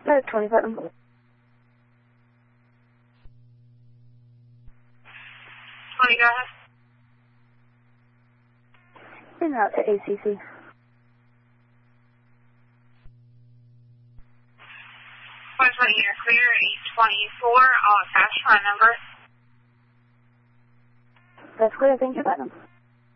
That's 20 Putnam. 20, go ahead. En route to ACC. 20, you're clear, 824, all attached, phone number. That's clear, thank you, Putnam.